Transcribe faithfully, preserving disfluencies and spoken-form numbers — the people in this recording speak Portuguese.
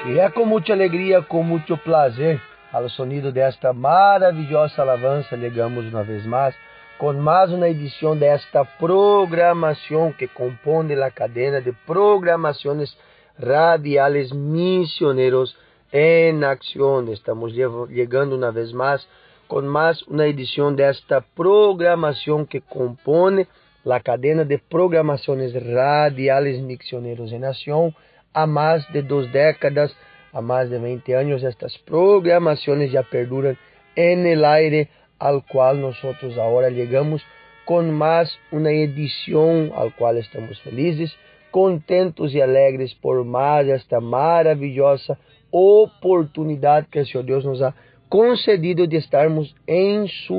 E é com muita alegria, com muito prazer, ao sonido desta maravilhosa alabança, chegamos uma vez mais com mais uma edição desta programação que compõe a cadena de programações radiales Misioneros em Acción. Estamos chegando uma vez mais com mais uma edição desta programação que compõe a cadena de programações radiales Misioneros em Acción. Há mais de duas décadas, há mais de vinte anos, estas programações já perduram en el aire, al qual nós agora chegamos com mais uma edição, al qual estamos felizes, contentos e alegres por mais esta maravilhosa oportunidade que o Senhor Deus nos ha concedido de estarmos em su